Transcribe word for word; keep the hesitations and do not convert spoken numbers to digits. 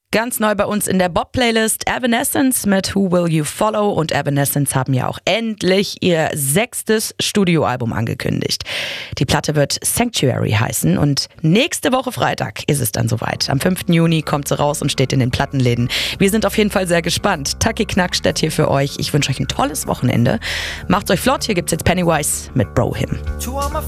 Ganz neu bei uns in der Bob-Playlist Evanescence mit Who Will You Follow, und Evanescence haben ja auch endlich ihr sechstes Studioalbum angekündigt. Die Platte wird Sanctuary heißen und nächste Woche Freitag ist es dann soweit. Am fünften Juni kommt sie raus und steht in den Plattenläden. Wir sind auf jeden Fall sehr gespannt. Taki Knackstedt hier für euch. Ich wünsche euch ein tolles Wochenende. Macht's euch flott, hier gibt's jetzt Pennywise mit Bro Him.